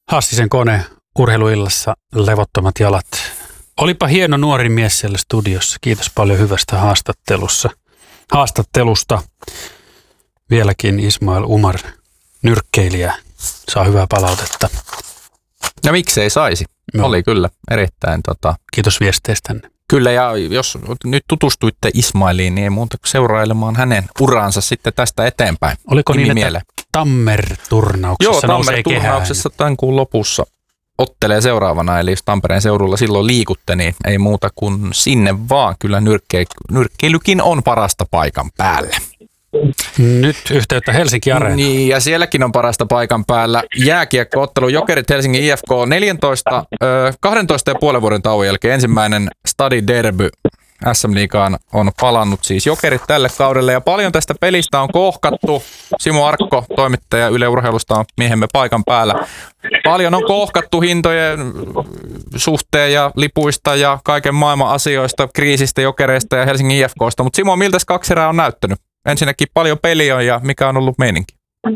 Hassisen kone urheiluillassa levottomat jalat. Olipa hieno nuori mies siellä studiossa. Kiitos paljon hyvästä haastattelusta. Vieläkin Ismail Umar, nyrkkeilijä, saa hyvää palautetta. No miksei saisi? No. Oli kyllä erittäin. Kiitos viesteistänne. Kyllä, ja jos nyt tutustuitte Ismailiin, niin ei muuta kuin seurailemaan hänen uraansa sitten tästä eteenpäin. Oliko niin, että Tammer-turnauksessa nousee kehään? Joo, Tammer-turnauksessa tämän kuun lopussa ottelee seuraavana, eli jos Tampereen seudulla silloin liikutte, niin ei muuta kuin sinne vaan. Kyllä nyrkkeilykin on parasta paikan päällä. Nyt yhteyttä Helsinki Areena. Niin, ja sielläkin on parasta paikan päällä. Jääkiekkoottelu Jokerit Helsingin IFK 12,5 vuoden tauon jälkeen ensimmäinen Stadi Derby SM-liigaan on palannut siis Jokerit tälle kaudelle. Ja paljon tästä pelistä on kohkattu. Simo Arkko, toimittaja Yle Urheilusta, on miehemme paikan päällä. Paljon on kohkattu hintojen suhteen ja lipuista ja kaiken maailman asioista, kriisistä, Jokereista ja Helsingin IFKsta. Mutta Simo, miltäs 2 erää on näyttänyt? Ensinnäkin paljon peliä ja mikä on ollut meininki?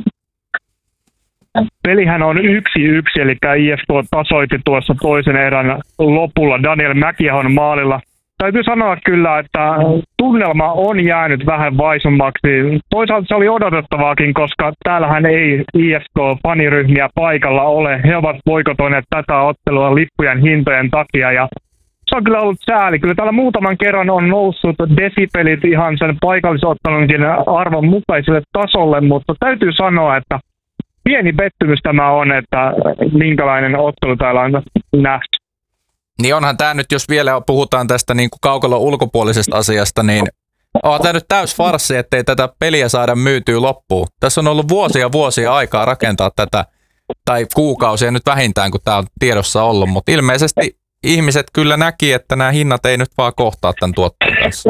Pelihän on 1-1, eli IFK tasoitti tuossa toisen erän lopulla Daniel Mäkiahon maalilla. Täytyy sanoa kyllä, että tunnelma on jäänyt vähän vaisummaksi. Toisaalta se oli odotettavaakin, koska täällähän ei IFK-faniryhmiä paikalla ole. He ovat boikotoineet tätä ottelua lippujen hintojen takia ja se on kyllä ollut sääli. Kyllä täällä muutaman kerran on noussut desipelit ihan sen paikallisottelunkin arvon mukaiselle tasolle, mutta täytyy sanoa, että pieni pettymys tämä on, että minkälainen ottelu täällä on nähty. Niin onhan tämä nyt, jos vielä puhutaan tästä niin kuin kaukalon ulkopuolisesta asiasta, niin on tämä nyt täys farssi, ettei tätä peliä saada myytyä loppuun. Tässä on ollut vuosia aikaa rakentaa tätä, tai kuukausia nyt vähintään, kun tämä on tiedossa ollut, mutta ilmeisesti ihmiset kyllä näki, että nämä hinnat ei nyt vaan kohtaa tämän tuotteen kanssa.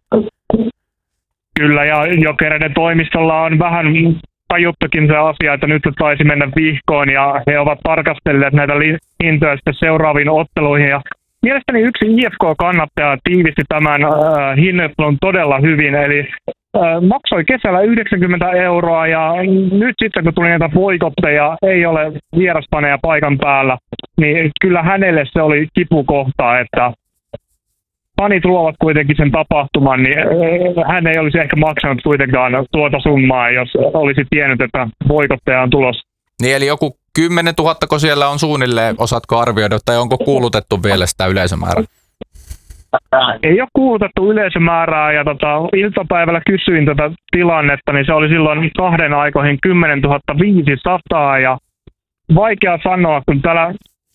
Kyllä, ja Jokereiden toimistolla on vähän tajuttukin se asia, että nyt se taisi mennä vihkoon, ja he ovat tarkastelleet näitä hintoja sitten seuraaviin otteluihin. Ja mielestäni yksi IFK-kannattaja tiivisti tämän hinnoittelun todella hyvin, eli maksoi kesällä 90 €, ja nyt sitten kun tuli näitä boikotteja, ei ole vieraspaneja paikan päällä, niin kyllä hänelle se oli kipukohta, että fanit luovat kuitenkin sen tapahtuman, niin hän ei olisi ehkä maksanut kuitenkaan tuota summaa, jos olisi tiennyt, että boikotteja on tulossa. Niin eli joku 10 000, kun siellä on suunnilleen, osaatko arvioida, tai onko kuulutettu vielä sitä yleisömäärää? Ei ole kuulutettu yleisömäärää, ja iltapäivällä kysyin tätä tilannetta, niin se oli silloin 2 aikoihin 10 500, ja vaikea sanoa, kun täällä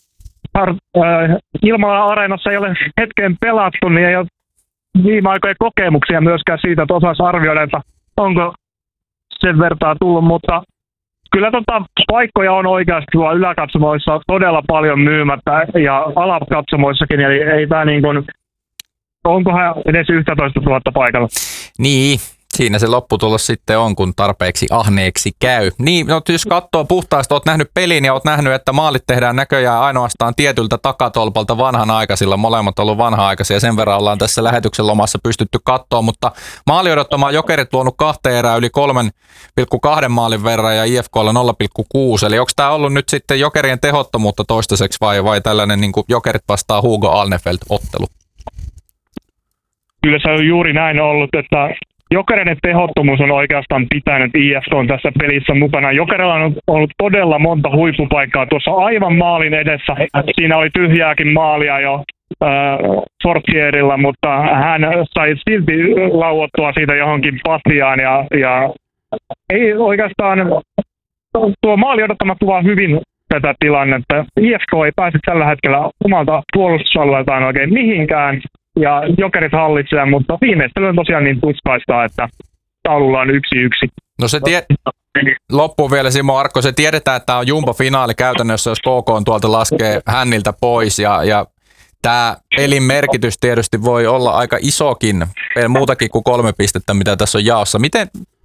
Ilmalan areenassa ei ole hetkeen pelattu, niin ei ole viime aikojen kokemuksia myöskään siitä, että osaisi arvioida, että onko sen vertaa tullut, mutta kyllä paikkoja on oikeasti tuolla yläkatsomoissa todella paljon myymättä ja alakatsomoissakin, eli ei tämä niin kuin, onkohan edes 11 000 paikalla. Niin, siinä se lopputulos sitten on, kun tarpeeksi ahneeksi käy. Niin, no, jos katsoo puhtaasti, olet nähnyt pelin ja olet nähnyt, että maalit tehdään näköjään ainoastaan tietyltä takatolpalta vanhanaikaisilla. Molemmat on ollut vanha-aikaisia, sen verran ollaan tässä lähetyksen lomassa pystytty katsoa, mutta maali odottamaan Jokerit luonut 2 erää yli 3,2 maalin verran ja IFK:lla 0,6. Eli onko tämä ollut nyt sitten Jokerien tehottomuutta toistaiseksi vai tällainen niin kuin Jokerit vastaa Hugo Alnefelt-ottelu? Kyllä se on juuri näin ollut, että Jokereiden tehottomuus on oikeastaan pitänyt IFK on tässä pelissä mukana. Jokerilla on ollut todella monta huippupaikkaa tuossa aivan maalin edessä. Siinä oli tyhjääkin maalia jo Fortierilla, mutta hän sai silti lauottua siitä johonkin pasiaan. Ja ei oikeastaan tuo maali odottama kuvaa hyvin tätä tilannetta. IFK ei pääse tällä hetkellä omalta puolustusalueeltaan oikein mihinkään. Ja Jokerit hallitsee, mutta viimeistely on tosiaan niin tuskaista, että taululla on 1-1. No se loppuun vielä Simo Arkko, se tiedetään, että tämä on jumbo-finaali käytännössä, jos KK on tuolta laskee hänniltä pois. Ja tämä pelin merkitys tietysti voi olla aika isokin, muutakin kuin 3 pistettä, mitä tässä on jaossa. Miten